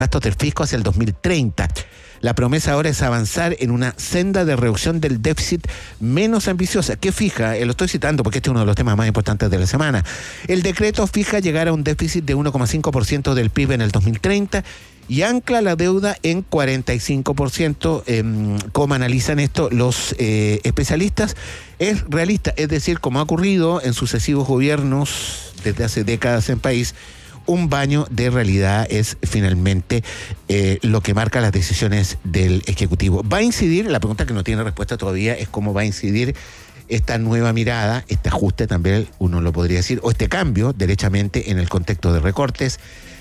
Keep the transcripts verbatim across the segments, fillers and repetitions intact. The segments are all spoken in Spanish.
gastos del fisco hacia el dos mil treinta. La promesa ahora es avanzar en una senda de reducción del déficit menos ambiciosa, que fija, eh, lo estoy citando porque este es uno de los temas más importantes de la semana. El decreto fija llegar a un déficit de uno coma cinco por ciento del P I B en el dos mil treinta y ancla la deuda en cuarenta y cinco por ciento. Eh, ¿Cómo analizan esto los eh, especialistas? Es realista, es decir, como ha ocurrido en sucesivos gobiernos desde hace décadas en país, un baño de realidad es finalmente eh, lo que marca las decisiones del Ejecutivo. ¿Va a incidir? La pregunta que no tiene respuesta todavía es cómo va a incidir esta nueva mirada, este ajuste también, uno lo podría decir, o este cambio, derechamente, en el contexto de recortes,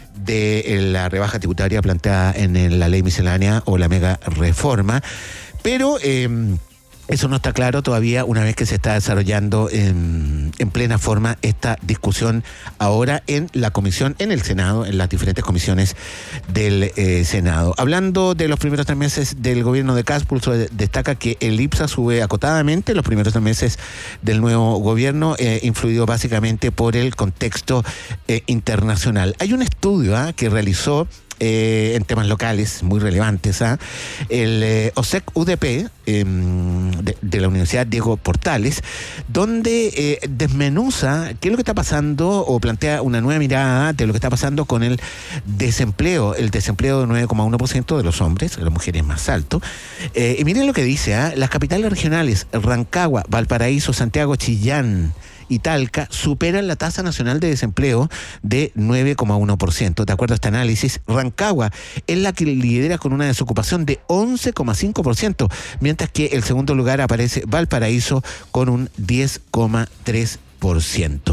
de la rebaja tributaria planteada en la ley miscelánea o la mega reforma. Pero eh, eso no está claro todavía una vez que se está desarrollando en, en plena forma esta discusión ahora en la comisión, en el Senado, en las diferentes comisiones del eh, Senado. Hablando de los primeros tres meses del gobierno de Kast, Pulso destaca que el IPSA sube acotadamente los primeros tres meses del nuevo gobierno, eh, influido básicamente por el contexto eh, internacional. Hay un estudio ¿eh? que realizó Eh, en temas locales muy relevantes, ¿eh? el eh, O S E C U D P eh, de, de la Universidad Diego Portales, donde eh, desmenuza qué es lo que está pasando o plantea una nueva mirada de lo que está pasando con el desempleo, el desempleo de nueve coma uno por ciento de los hombres, de las mujeres más alto. Eh, y miren lo que dice, ¿eh? Las capitales regionales, Rancagua, Valparaíso, Santiago, Chillán y Talca superan la tasa nacional de desempleo de nueve coma uno por ciento. De acuerdo a este análisis, Rancagua es la que lidera con una desocupación de once coma cinco por ciento, mientras que el segundo lugar aparece Valparaíso con un diez coma tres por ciento. Por ciento.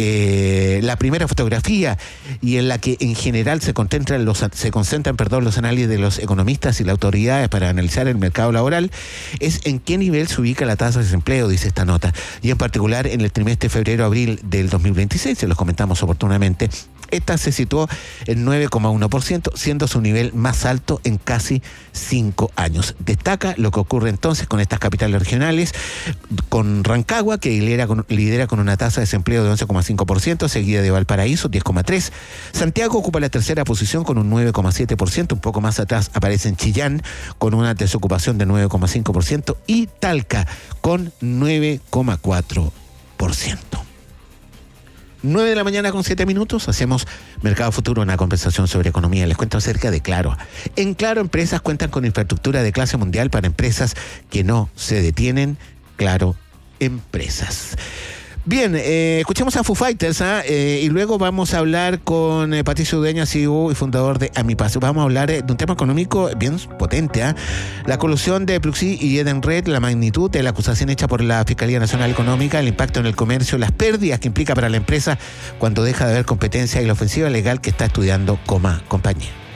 Eh, la primera fotografía, y en la que en general se concentran los se concentran perdón, los análisis de los economistas y las autoridades para analizar el mercado laboral, es en qué nivel se ubica la tasa de desempleo, dice esta nota, y en particular en el trimestre febrero-abril del dos mil veintiséis, se los comentamos oportunamente. Esta se situó en nueve coma uno por ciento, siendo su nivel más alto en casi cinco años. Destaca lo que ocurre entonces con estas capitales regionales, con Rancagua, que lidera con, lidera con una tasa de desempleo de once coma cinco por ciento, seguida de Valparaíso, diez coma tres por ciento. Santiago ocupa la tercera posición con un nueve coma siete por ciento, un poco más atrás aparece en Chillán, con una desocupación de nueve coma cinco por ciento, y Talca, con nueve coma cuatro por ciento. nueve de la mañana con siete minutos, hacemos Mercado Futuro, una conversación sobre economía. Les cuento acerca de Claro. En Claro, empresas cuentan con infraestructura de clase mundial para empresas que no se detienen. Claro, empresas. Bien, eh, escuchemos a Foo Fighters ¿eh? Eh, y luego vamos a hablar con eh, Patricio Udeña, C E O y fundador de Amipaso. Vamos a hablar eh, de un tema económico bien potente, ¿eh? La colusión de Pluxee y Edenred, la magnitud de la acusación hecha por la Fiscalía Nacional Económica, el impacto en el comercio, las pérdidas que implica para la empresa cuando deja de haber competencia y la ofensiva legal que está estudiando Coma Compañía.